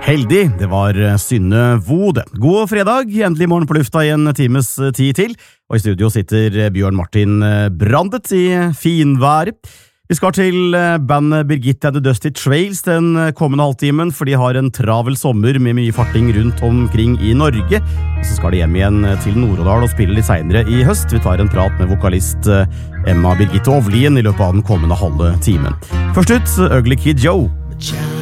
Heldig, det var Synne Vode. God fredag, endelig morgen på lufta I en times tid til, og I studio sitter Bjørn Martin Brandet I finvær. Vi skal til bandet Birgitte and the Dusty Trails den kommende halvtimen, for de har en travel sommer med mye farting rundt omkring I Norge. Og så skal de hjem igjen til Nord-Odal og spille litt senere I høst. Vi tar en prat med vokalist Emma Birgitte Ovlien I løpet av den kommende halve timen. Først ut, Ugly Kid Joe.